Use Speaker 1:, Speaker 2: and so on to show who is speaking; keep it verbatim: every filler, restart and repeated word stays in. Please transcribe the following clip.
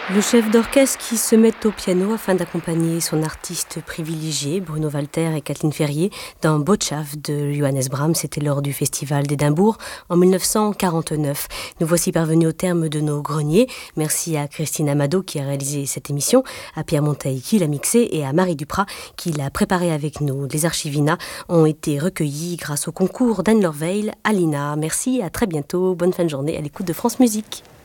Speaker 1: Le chef d'orchestre qui se met au piano afin d'accompagner son artiste privilégié, Bruno Walter et Kathleen Ferrier, dans Botschaft de Johannes Brahms, c'était lors du festival d'Édimbourg en mille neuf cent quarante-neuf. Nous voici parvenus au terme de nos greniers. Merci à Christine Amado qui a réalisé cette émission, à Pierre Monteil qui l'a mixé et à Marie Duprat qui l'a préparé avec nous. Les archivina ont été recueillis grâce au concours d'Anne Lorveil à l'I N A. Merci, à très bientôt. Bonne fin de journée à l'écoute de France Musique.